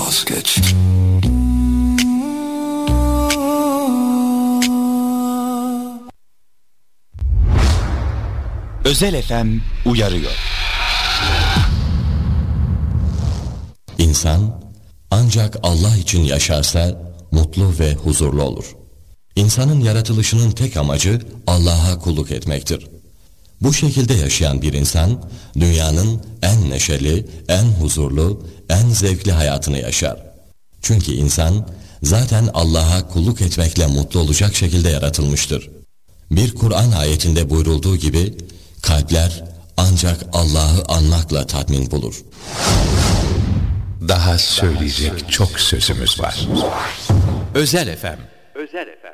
vazgeç. Özel FM uyarıyor. İnsan ancak Allah için yaşarsa mutlu ve huzurlu olur. İnsanın yaratılışının tek amacı Allah'a kulluk etmektir. Bu şekilde yaşayan bir insan dünyanın en neşeli, en huzurlu, en zevkli hayatını yaşar. Çünkü insan zaten Allah'a kulluk etmekle mutlu olacak şekilde yaratılmıştır. Bir Kur'an ayetinde buyurulduğu gibi kalpler ancak Allah'ı anmakla tatmin bulur. Daha söyleyecek çok sözümüz var. Özel FM. Özel FM.